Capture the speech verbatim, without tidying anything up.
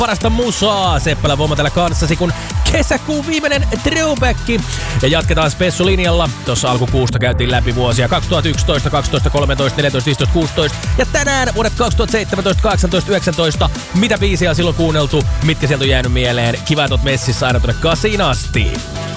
parasta musaa. Seppälä Voima täällä kanssasi, kun kesäkuun viimeinen throwback. Ja jatketaan spessulinjalla. Tuossa alkukuusta käytiin läpi vuosia kaksituhattayksitoista, kaksitoista, kolmetoista, neljätoista, viisitoista, kuusitoista. Ja tänään vuodet kaksituhattaseitsemäntoista, kahdeksantoista, yhdeksäntoista. Mitä biisejä on silloin kuunneltu? Mitkä sieltä on jäänyt mieleen? Kiva, että oot messissä aina tuonne kasiin asti.